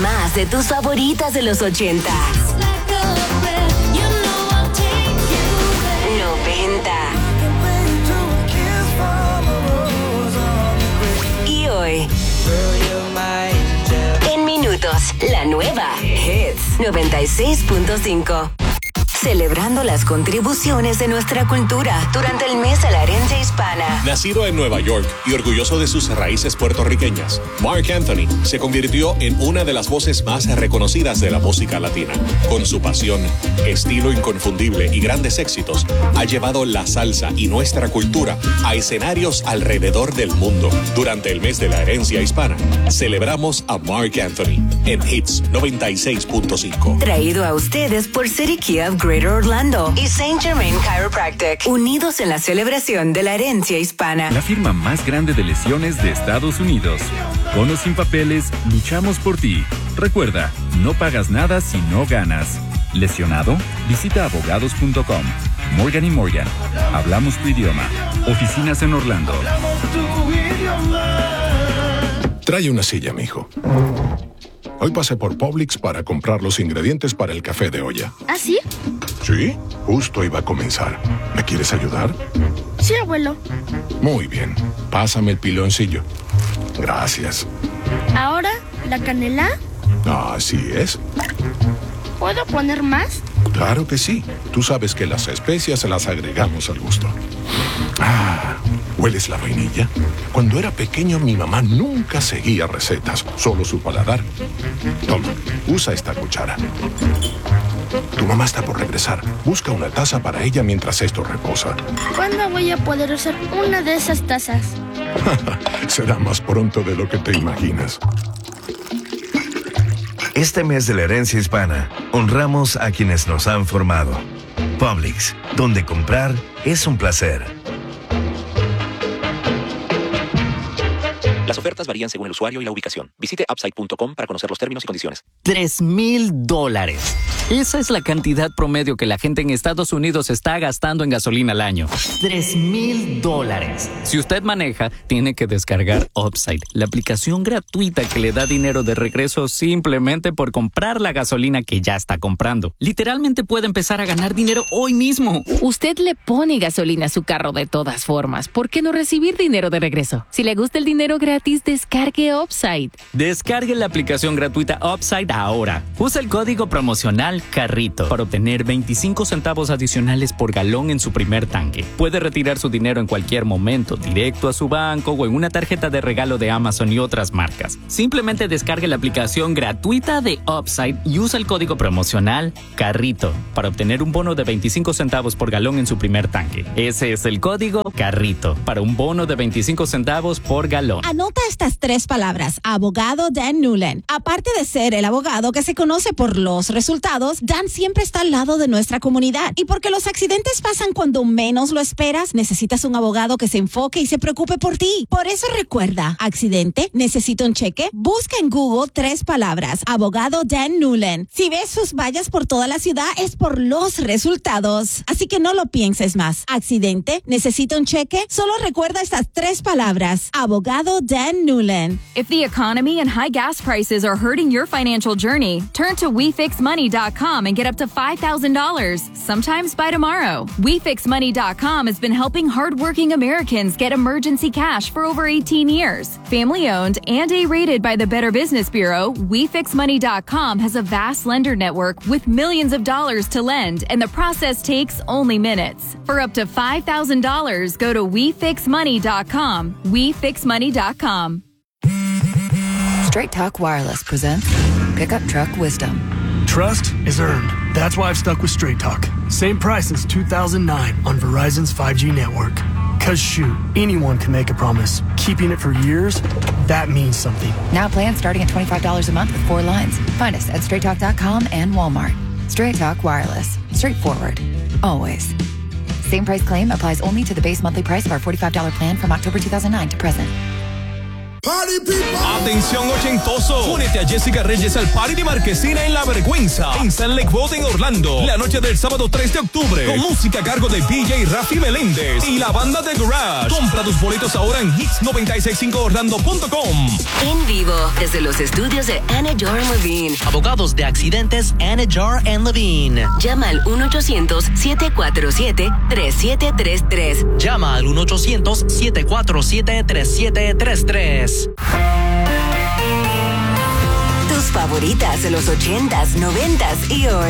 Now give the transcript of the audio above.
más de tus favoritas de los 80. 90. Y hoy, en minutos, la nueva Hits 96.5. Celebrando las contribuciones de nuestra cultura durante el mes de la herencia hispana. Nacido en Nueva York y orgulloso de sus raíces puertorriqueñas, Marc Anthony se convirtió en una de las voces más reconocidas de la música latina. Con su pasión, estilo inconfundible y grandes éxitos, ha llevado la salsa y nuestra cultura a escenarios alrededor del mundo. Durante el mes de la herencia hispana, celebramos a Marc Anthony en Hits 96.5. Traído a ustedes por City Kia of Greater Orlando y Saint Germain Chiropractic, unidos en la celebración de la herencia hispana. La firma más grande de lesiones de Estados Unidos. Con o sin papeles, luchamos por ti. Recuerda, no pagas nada si no ganas. ¿Lesionado? Visita abogados.com. Morgan & Morgan. Hablamos tu idioma. Oficinas en Orlando. Trae una silla, mijo. Hoy pasé por Publix para comprar los ingredientes para el café de olla. ¿Ah, sí? Sí, justo iba a comenzar. ¿Me quieres ayudar? Sí, abuelo. Muy bien. Pásame el piloncillo. Gracias. ¿Ahora la canela? Así es. ¿Puedo poner más? Claro que sí. Tú sabes que las especias se las agregamos al gusto. ¿Hueles la vainilla? Cuando era pequeño, mi mamá nunca seguía recetas, solo su paladar. Toma, usa esta cuchara. Tu mamá está por regresar. Busca una taza para ella mientras esto reposa. ¿Cuándo voy a poder usar una de esas tazas? Será más pronto de lo que te imaginas. Este mes de la herencia hispana, honramos a quienes nos han formado. Publix, donde comprar es un placer. Las ofertas varían según el usuario y la ubicación. Visite Upside.com para conocer los términos y condiciones. $3,000. Esa es la cantidad promedio que la gente en Estados Unidos está gastando en gasolina al año. $3,000. Si usted maneja, tiene que descargar Upside, la aplicación gratuita que le da dinero de regreso simplemente por comprar la gasolina que ya está comprando. Literalmente puede empezar a ganar dinero hoy mismo. Usted le pone gasolina a su carro de todas formas. ¿Por qué no recibir dinero de regreso? Si le gusta el dinero gratis, descargue Upside. Descargue la aplicación gratuita Upside ahora. Usa el código promocional CARRITO para obtener 25 centavos adicionales por galón en su primer tanque. Puede retirar su dinero en cualquier momento, directo a su banco o en una tarjeta de regalo de Amazon y otras marcas. Simplemente descargue la aplicación gratuita de Upside y usa el código promocional CARRITO para obtener un bono de 25 centavos por galón en su primer tanque. Ese es el código CARRITO para un bono de 25 centavos por galón. Anota estas 3 palabras. Abogado Dan Newland. Aparte de ser el abogado que se conoce por los resultados, Dan siempre está al lado de nuestra comunidad. Y porque los accidentes pasan cuando menos lo esperas, necesitas un abogado que se enfoque y se preocupe por ti. Por eso recuerda, accidente, necesito un cheque. Busca en Google 3 palabras. Abogado Dan Newland. Si ves sus vallas por toda la ciudad, es por los resultados. Así que no lo pienses más. Accidente, necesito un cheque. Solo recuerda estas 3 palabras. Abogado Dan Newland. If the economy and high gas prices are hurting your financial journey, turn to WeFixMoney.com and get up to $5,000, sometimes by tomorrow. WeFixMoney.com has been helping hardworking Americans get emergency cash for over 18 years. Family-owned and A-rated by the Better Business Bureau, WeFixMoney.com has a vast lender network with millions of dollars to lend, and the process takes only minutes. For up to $5,000, go to WeFixMoney.com. WeFixMoney.com. Straight Talk Wireless presents Pickup Truck Wisdom. Trust is earned. That's why I've stuck with Straight Talk. Same price since 2009 on Verizon's 5G network. Cause shoot, anyone can make a promise. Keeping it for years, that means something. Now plans starting at $25 a month with 4 lines. Find us at StraightTalk.com and Walmart. Straight Talk Wireless. Straightforward. Always. Same price claim applies only to the base monthly price of our $45 plan from October 2009 to present. Atención ochentoso, únete a Jessica Reyes al Party de Marquesina en La Vergüenza, en San Lake Boat en Orlando, la noche del sábado 3 de octubre, con música a cargo de DJ Rafi Meléndez y la banda de Garage. Compra tus boletos ahora en hits965orlando.com. En vivo, desde los estudios de Anajar Levine. Abogados de accidentes Anajar Levine. Llama al 1-800-747-3733. Llama al 1-800-747-3733. Tus favoritas de los 80s, 90s y hoy.